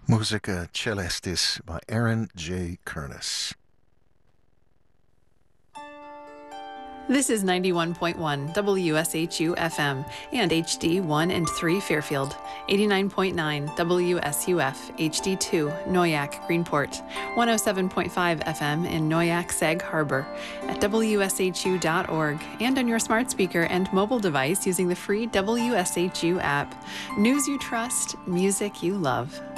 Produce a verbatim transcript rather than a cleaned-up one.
Musica Celestis by Aaron J. Kernis. This is ninety-one point one W S H U F M and H D one and three Fairfield, eighty-nine point nine W S U F H D two Noyak Greenport, one oh seven point five F M in Noyak Sag Harbor, at W S H U dot org, and on your smart speaker and mobile device using the free W S H U app. News you trust, music you love.